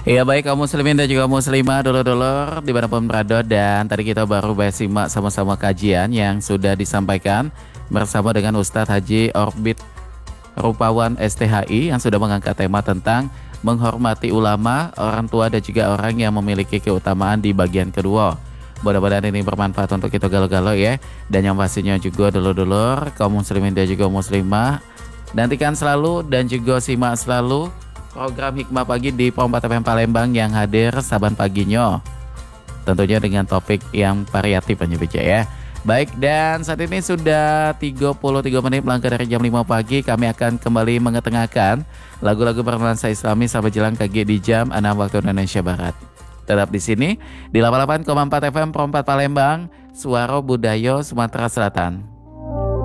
Ya baik kaum muslimin dan juga muslimah dulur-dulur dimanapun berada, dan tadi kita baru simak sama-sama kajian yang sudah disampaikan bersama dengan Ustadz Haji Orbit Rupawan STHI yang sudah mengangkat tema tentang menghormati ulama, orang tua dan juga orang yang memiliki keutamaan di bagian kedua. Mudah-mudahan ini bermanfaat untuk kita galau-galau ya. Dan yang pastinya juga dulur-dulur kaum muslimin dan juga muslimah, nantikan selalu dan juga simak selalu program Hikmah Pagi di Pompa FM Palembang yang hadir saban paginya. Tentunya dengan topik yang variatif ya. Baik, dan saat ini sudah 33 menit melangkah dari jam 5 pagi. Kami akan kembali mengetengahkan lagu-lagu bernuansa Islami sampai jelang KG di jam 6 waktu Indonesia Barat. Tetap di sini di 88,4 FM Pompa Palembang, Suara Budaya Sumatera Selatan.